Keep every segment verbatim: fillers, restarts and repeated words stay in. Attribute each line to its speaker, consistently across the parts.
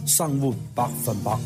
Speaker 1: 生活百分百。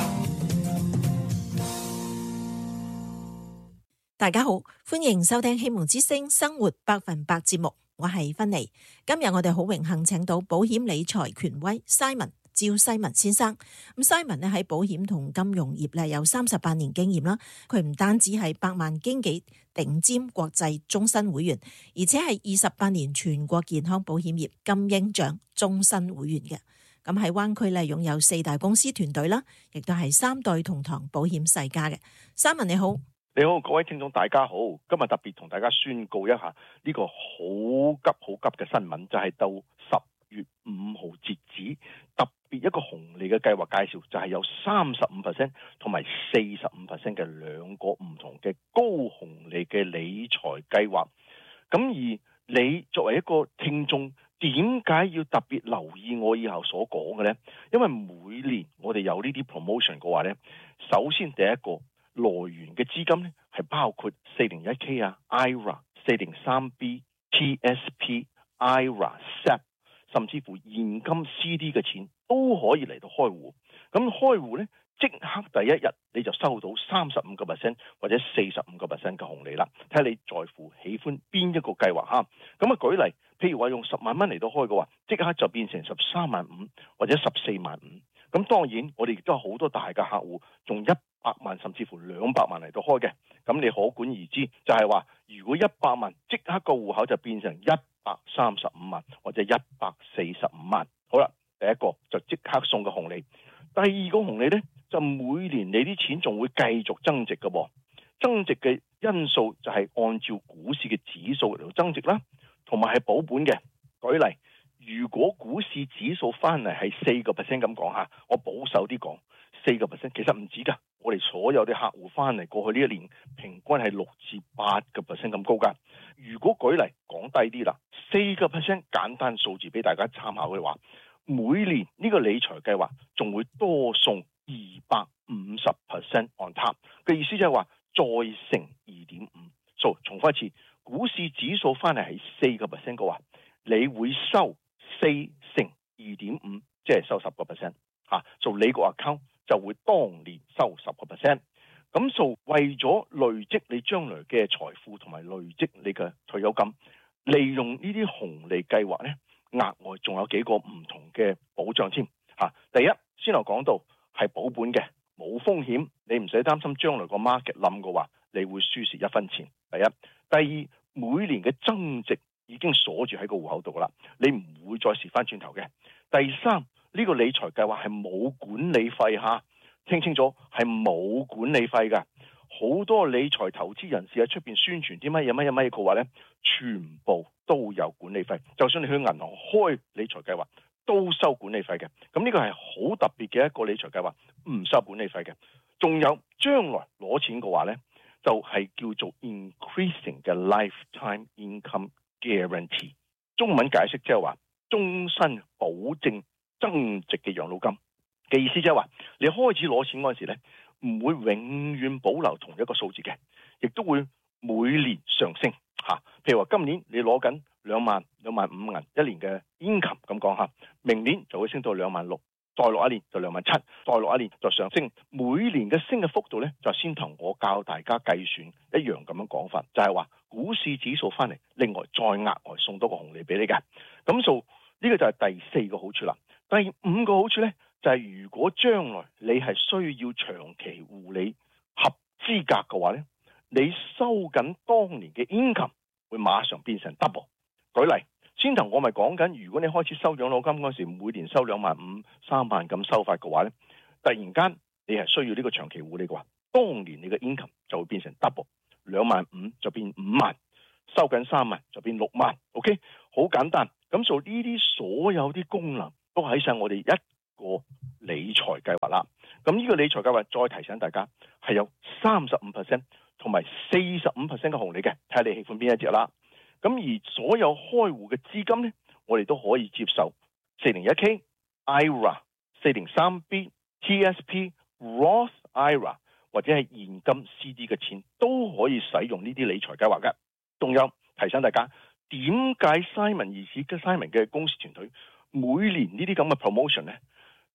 Speaker 2: 大家好，歡迎收聽希望之聲生活百分百節目，我係芬妮。今日我哋好榮幸請到保險理財權威 Simon 趙世文先生。咁 Simon 咧喺保險同金融業咧有三十八年經驗啦，佢唔單止係百萬經紀頂尖國際終身會員，而且係二十八年全國健康保險業金鷹獎終身會員嘅。咁喺灣區咧擁有四大公司團隊啦，亦都係三代同堂保險世家嘅。Simon 你好。
Speaker 3: 你好，各位聽眾大家好，今日特別同大家宣告一下呢個好急好急嘅新聞，就係到十月五號截止，特別一個紅利嘅計劃介紹，就係有三十五 percent 同埋四十五 percent 嘅兩個唔同嘅高紅利嘅理財計劃。咁而你作為一個聽眾，點解要特別留意我以後所講嘅呢？因為每年我哋有呢啲 promotion 嘅話呢，首先第一個來源嘅資金咧，係包括四零一 K 啊、I R A、四零三 B、T S P、I R A、S E P， 甚至乎現金 C D 嘅錢都可以嚟到開戶。咁開戶咧，即刻第一日你就收到三十五個 percent 或者四十五個 percent 嘅紅利啦。睇下你在乎喜歡邊一個計劃嚇。咁啊舉例，譬如話用十萬蚊嚟到開嘅話，即刻就變成十三萬五或者十四萬五。咁當然我哋亦都有好多大嘅客戶用一百萬甚至乎兩百萬嚟到開嘅，咁你可管而知，就係話如果一百萬即刻個戶口就變成一百三十五萬或者一百四十五萬。好啦，第一個就即刻送個紅利。第二個紅利呢，就每年你啲錢仲會繼續增值嘅喎，增值嘅因素就係按照股市嘅指數嚟到增值啦，同埋係保本嘅。舉例，如果股市指數翻嚟係四個 percent 咁講下，我保守啲講四個 percent， 其實唔止㗎。我哋所有啲客戶翻嚟過去呢一年平均係六至八個 percent 咁高㗎。如果舉例講低啲啦，四個 percent 簡單數字俾大家參考嘅話，每年呢個理財計劃仲會多送二百五十 percent on top 嘅意思，就係話再乘二點五。數重複一次，股市指數翻嚟係四個 percent 嘅話，你會收四乘二點五，即係收十個 percent 嚇。做你個 account 就會當年收十個 percent。咁數為咗累積你將來嘅財富同埋累積你嘅退休金，利用呢啲紅利計劃呢，額外仲有幾個唔同嘅保障添嚇。第一，先頭講到係保本嘅，冇風險，你唔使擔心將來個 market 冧嘅話，你會輸蝕一分錢。第一，第二，每年嘅增值已經鎖住喺個戶口度啦，你唔會再蝕翻轉頭嘅。第三，呢個理財計劃係冇管理費嚇，聽清楚係冇管理費㗎。好多理財投資人士喺出邊宣傳啲乜嘢乜嘢乜嘢嘅話呢，全部都有管理費。就算你去銀行開理財計劃，都收管理費嘅。咁呢個係好特別嘅一個理財計劃，唔收管理費嘅。仲有將來攞錢嘅話呢，就係、是、叫做 increasing 嘅 lifetime income guarantee。中文解釋即係話終身保證增值嘅養老金嘅意思，即係話你開始攞錢嗰陣時咧，唔會永遠保留同一個數字嘅，亦都會每年上升嚇。譬如話今年你攞緊兩萬兩萬五銀一年嘅 income 咁講嚇，明年就會升到兩萬六，再落一年就兩萬七，再落一年就上升。每年嘅升嘅幅度咧，就先同我教大家計算一樣咁樣講法，就係話股市指數翻嚟，另外再額外送多個紅利俾你嘅。咁數呢個就係第四個好處啦。第五個好處咧，就係、是、如果將來你係需要長期護理合資格嘅話咧，你收緊當年嘅 income 會馬上變成 double。舉例，先頭我咪講緊，如果你開始收養老金嗰時，每年收兩萬五、三萬咁收法嘅話咧，突然間你係需要呢個長期護理嘅話，當年你嘅 income 就會變成 double， 兩萬五就變五萬，收緊三萬就變六萬。OK， 好簡單。咁做呢啲所有啲功能都喺晒我哋一個理財計劃啦。咁呢個理財計劃再提醒大家係有三十五 percent 同埋四十五 percent 嘅紅利嘅，睇下你喜歡邊一隻啦。咁而所有開戶嘅資金呢，我哋都可以接受四零一 K、I R A、四零三 B、T S P、Roth I R A 或者係現金 C D 嘅錢都可以使用呢啲理財計劃嘅。仲有提醒大家，點解 Simon 而此嘅 Simon 嘅公司團隊每年呢啲咁嘅 promotion 呢？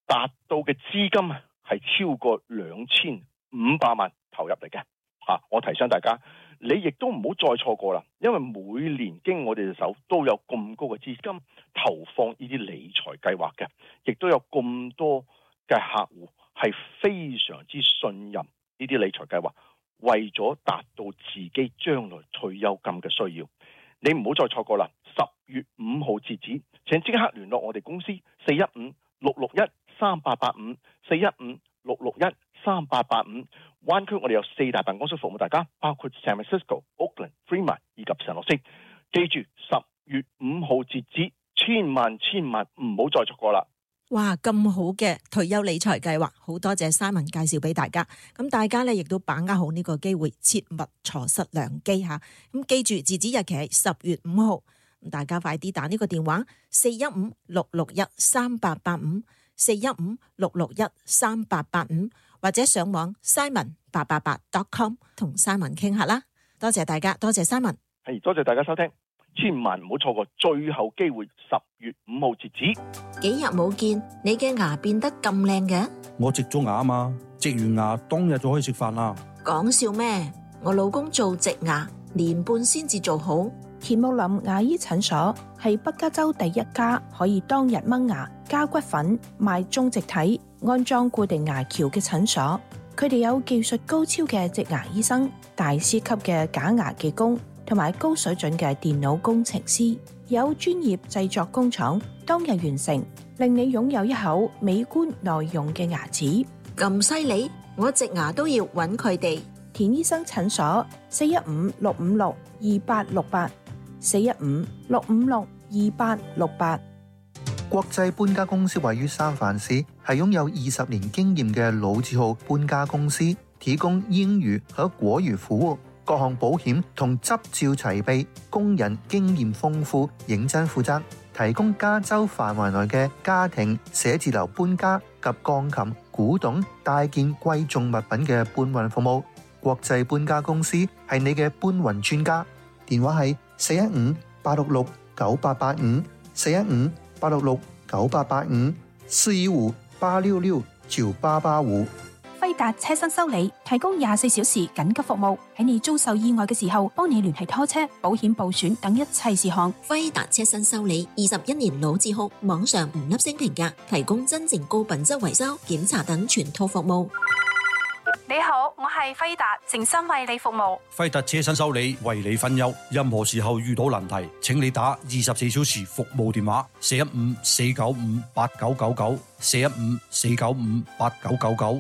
Speaker 3: 達到嘅資金係超過兩千五百萬投入嚟嘅。啊，我提醒大家，你亦都唔好再錯過啦，因為每年經我哋嘅手都有咁高嘅資金投放呢啲理財計劃嘅，亦都有咁多嘅客戶係非常之信任呢啲理財計劃，為咗達到自己將來退休金嘅需要。你唔好再錯過啦！十月五號截止，請即刻聯絡我哋公司四一五六六一三八八五四一五六六一三八八五。灣區我哋有四大辦公室服務大家，包括 San Francisco、Oakland、Fremont 以及聖洛斯。記住，十月五號截止，千萬千萬唔好再錯過啦！
Speaker 2: 哇，咁好嘅退休理財計劃，好多謝 Simon 介紹俾大家。咁大家咧亦都把握好呢個機會，切勿錯失良機吓。咁記住，截止日期係十月五號。咁大家快啲打呢個電話四一五六六一三八八五四一五六六一三八八五，或者上網 simon 八八八 dot com 同 Simon 傾下啦。多謝大家，多謝 Simon。
Speaker 3: 係，多謝大家收聽。千萬唔好錯過最後機會，十月五號截止。
Speaker 2: 幾日冇見，你嘅牙變得咁靚嘅？
Speaker 1: 我植咗牙啊嘛，植完牙當日就可以食飯啦。
Speaker 2: 講笑咩？我老公做植牙年半先至做好。
Speaker 4: 田木林牙醫診所係北加州第一家可以當日掹牙、加骨粉、賣種植體、安裝固定牙橋嘅診所。佢哋有技術高超嘅植牙醫生、大師級嘅假牙技工，同埋高水準嘅電腦工程師，有專業製作工廠，當日完成，令你擁有一口美觀耐用嘅牙齒。
Speaker 2: 咁犀利，我植牙都要揾佢哋。
Speaker 4: 田醫生診所四一五六五六二八六八，四一五六五六二八六八。
Speaker 5: 國際搬家公司位於三藩市，係擁有二十年經驗嘅老字號搬家公司，提供英語和國語服務。各項保險同執照齊備，工人經驗豐富，認真負責，提供加州範圍內嘅家庭、寫字樓搬家及鋼琴、古董、大件貴重物品嘅搬運服務。國際搬家公司係你嘅搬運專家。電話係四一五八六六九八八五，四一五八六六九八八五，四一五八六六九八八五。
Speaker 4: 輝達車身修理提供廿四小時緊急服務，喺你遭受意外嘅時候，幫你聯繫拖車、保險報損等一切事項。
Speaker 2: 輝達車身修理二十一年老字號，網上五粒星評價，提供真正高品質維修、檢查等全套服務。
Speaker 6: 你好，我係輝達，誠心為你服務。
Speaker 1: 輝達車身修理為你分憂，任何時候遇到難題，請你打二十四小時服務電話四一五四九五八九九九四一五四九五八九九九。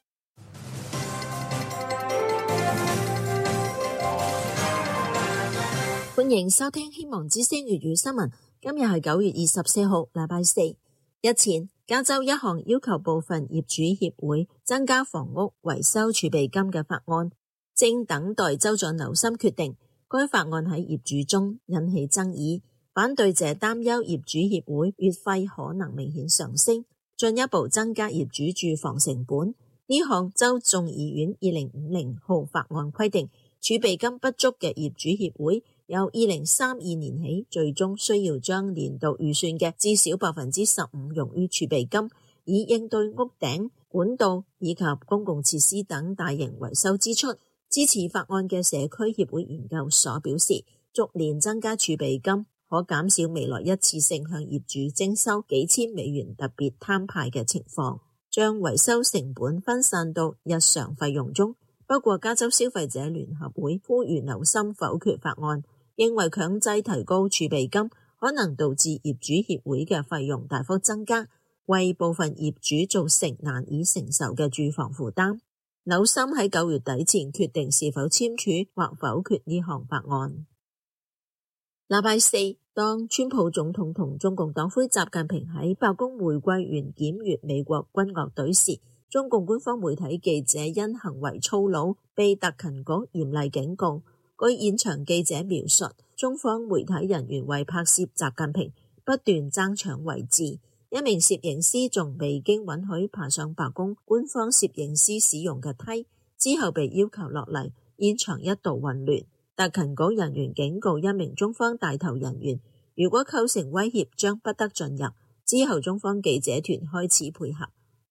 Speaker 2: 歡迎收聽希望之聲粵語新聞。今日係九月二十四號，禮拜四。日前，加州一項要求部分業主協會增加房屋維修儲備金嘅法案，正等待州長紐森決定。該法案喺業主中引起爭議，反對者擔憂業主協會月費可能明顯上升，進一步增加業主住房成本。呢項州眾議院二零五零號法案規定，儲備金不足嘅業主協會由二零三二年起，最終需要將年度預算嘅至少百分之十五用於儲備金，以應對屋頂、管道以及公共設施等大型維修支出。支持法案嘅社區協會研究所表示，逐年增加儲備金可減少未來一次性向業主徵收幾千美元特別攤派嘅情況，將維修成本分散到日常費用中。不過，加州消費者聯合會呼籲紐森否決法案，認為強制提高儲備金可能導致業主協會嘅費用大幅增加，為部分業主造成難以承受嘅住房負擔。紐森喺九月底前決定是否簽署或否決呢項法案。禮拜四，當川普總統同中共黨魁習近平喺白宮玫瑰園檢閱美國軍樂隊時，中共官方媒體記者因行為粗魯被特勤局嚴厲警告。據現場記者描述，中方媒體人員為拍攝習近平不斷爭搶位置，一名攝影師仲未經允許爬上白宮官方攝影師使用嘅梯，之後被要求落嚟，現場一度混亂。特勤局人員警告一名中方帶頭人員，如果構成威脅將不得進入。之後中方記者團開始配合，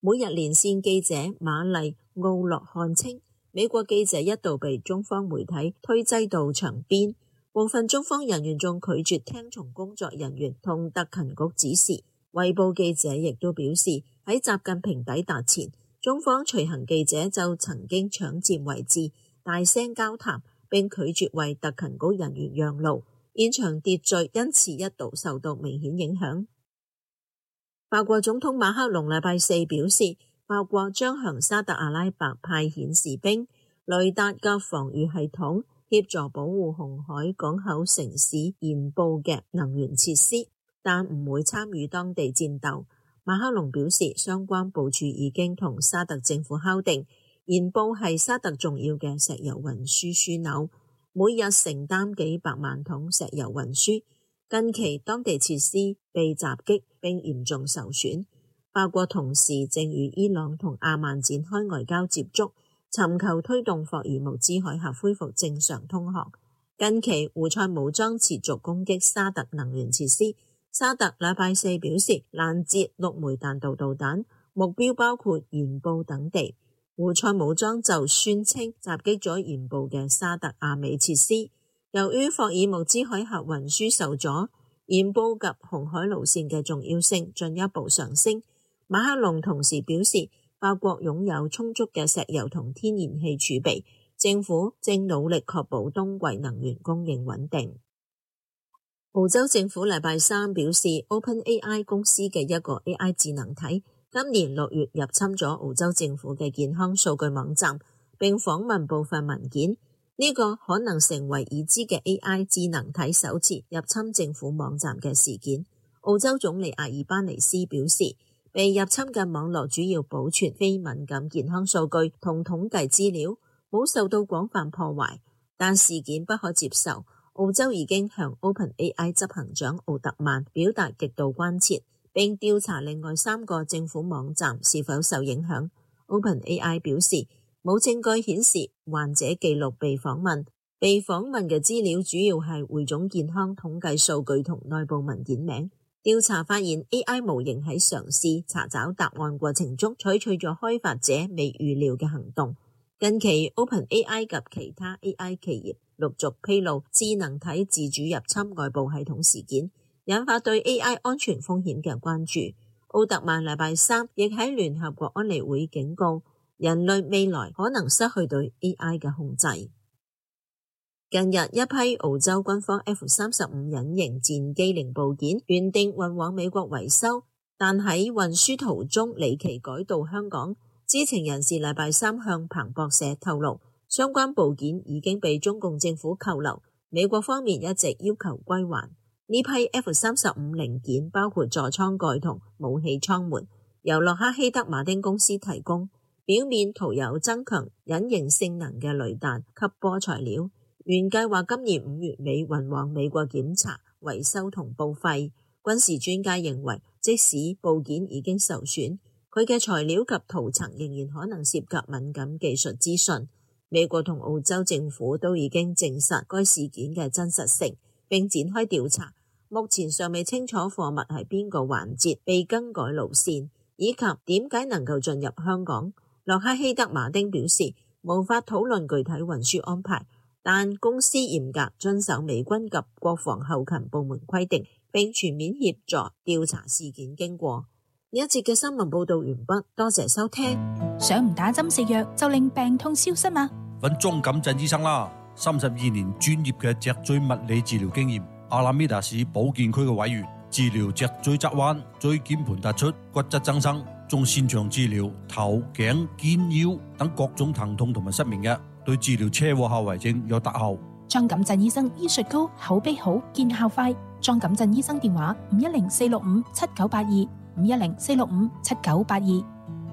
Speaker 2: 每日連線記者瑪麗奧洛漢稱，美國記者一度被中方媒體推擠到場邊，部分中方人員仲拒絕聽從工作人員同特勤局指示。衛報記者亦都表示，喺習近平抵達前，中方隨行記者就曾經搶佔位置，大聲交談，並拒絕為特勤局人員讓路，現場秩序因此一度受到明顯影響。法國總統馬克龍禮拜四表示，法國將向沙特阿拉伯派遣士兵、雷達嘅防禦系統，協助保護紅海港口城市鹽布嘅能源設施，但唔會參與當地戰鬥。馬克龍表示，相關部署已經同沙特政府敲定，鹽布係沙特重要嘅石油運輸樞紐，每日承擔幾百萬桶石油運輸。近期當地設施被襲擊並嚴重受損，法國同時正與伊朗同阿曼展開外交接觸，尋求推動霍爾木茲海峽恢復正常通航。近期胡塞武裝持續攻擊沙特能源設施，沙特禮拜四表示攔截六枚彈道導彈，目標包括鹽布等地。胡塞武裝就宣稱襲擊咗鹽布嘅沙特阿美設施。由於霍爾木茲海峽運輸受阻，鹽布及紅海路線嘅重要性進一步上升。馬克龍同時表示，法國擁有充足嘅石油同天然氣儲備，政府正努力確保冬季能源供應穩定。澳洲政府禮拜三表示 ，OpenAI 公司嘅一個 A I 智能體今年六月入侵咗澳洲政府嘅健康數據網站，並訪問部分文件。呢個可能成為已知嘅 A I 智能體首次入侵政府網站嘅事件。澳洲總理阿爾巴尼斯表示，被入侵嘅網絡主要保存非敏感健康數據同統計資料，冇受到廣泛破壞，但事件不可接受。澳洲已經向 OpenAI 執行長奧特曼表達極度關切，並調查另外三個政府網站是否受影響。OpenAI 表示，冇證據顯示患者記錄被訪問，被訪問嘅資料主要係匯總健康統計數據同內部文件名。調查發現 A I 模型喺嘗試查找答案過程中採取咗開發者未預料嘅行動。近期 OpenAI 及其他 A I 企業陸續披露智能體自主入侵外部系統事件，引發對 A I 安全風險嘅關注。奧特曼禮拜三亦喺聯合國安理會警告，人類未來可能失去對 A I 嘅控制。近日，一批澳洲軍方 F 三十五隱形戰機零部件原定運往美國維修，但喺運輸途中離奇改道香港。知情人士禮拜三向彭博社透露，相關部件已經被中共政府扣留，美國方面一直要求歸還。呢批 F 三十五零件包括座艙蓋同武器艙門，由洛克希德馬丁公司提供，表面塗有增強隱形性能嘅雷達吸波材料。原計劃今年五月尾運往美國檢查、維修同報廢。軍事專家認為，即使部件已經受損，佢嘅材料及塗層仍然可能涉及敏感技術資訊。美國同澳洲政府都已經證實該事件嘅真實性，並展開調查。目前尚未清楚貨物係邊個環節被更改路線，以及點解能夠進入香港。洛克希德馬丁表示，無法討論具體運輸安排，但公司嚴格遵守美軍及國防後勤部門規定，並全面協助調查事件經過。呢一節嘅新聞報道完畢，多謝收聽。
Speaker 4: 想唔打針食藥就令病痛消失嗎？
Speaker 1: 揾莊錦鎮醫生啦，三十二年專業嘅脊椎物理治療經驗，阿拉米達市保健區嘅委員，治療脊椎側彎、椎間盤突出、骨質增生，仲擅長治療頭頸肩腰等各種疼痛同埋失眠嘅，對治療車禍後遺症有特效。
Speaker 4: 莊錦鎮醫生醫術高，口碑好，見效快。莊錦鎮醫生電話五一零四六五七九八二五一零四六五七九八二。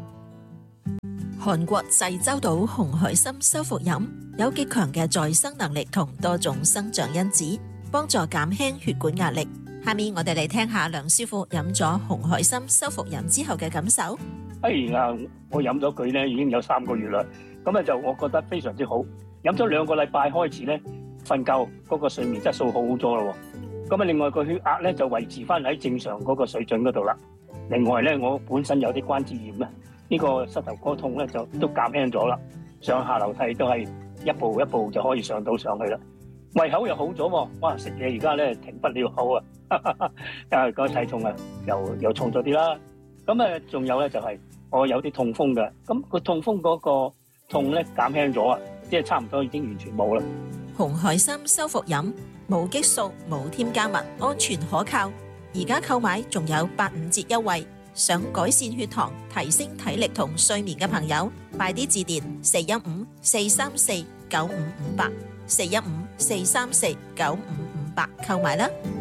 Speaker 2: 韓國濟州島紅海參修復飲有極強嘅再生能力同多種生長因子，幫助減輕血管壓力。下面我哋嚟聽下梁師傅飲咗紅海參修復飲之後嘅感受。
Speaker 7: 哎呀，我飲咗佢咧已經有三個月啦，咁咧就我覺得非常之好。飲咗兩個禮拜開始咧，瞓覺嗰個睡眠質素好好咗咯。咁啊，另外個血壓咧就維持翻喺正常嗰個水準嗰度啦。另外咧，我本身有啲關節炎咧， 呢個膝頭哥痛咧就都減輕咗啦。上下樓梯都係一步一步就可以上到上去啦。胃口又好咗喎，哇！食嘢而家咧停不了口啊，但係個體重啊又又重咗啲啦。咁誒仲有咧就係我有啲痛風嘅，咁個痛風嗰個痛咧減輕咗啊，即係差唔多已經完全冇啦。
Speaker 2: 紅海參修復飲，冇激素，冇添加物，安全可靠。而家購買仲有八五折優惠。想改善血糖、提升體力同睡眠嘅朋友，快啲致電四一五四三四九五五八四一五四三四九五五八購買啦！